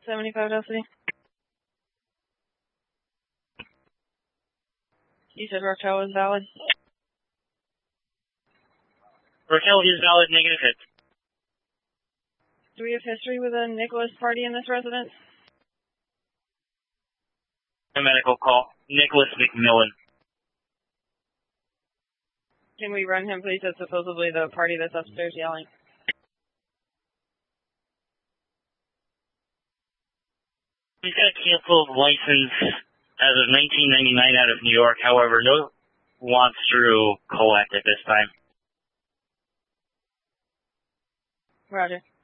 75 Destiny. You said Raquel was valid? Raquel is valid, negative hit. Do we have history with a Nicholas party in this residence? A medical call. Nicholas McMillan. Can we run him, please? That's supposedly the party that's upstairs yelling. He's got a canceled license as of 1999 out of New York. However, no wants to collect at this time. Roger.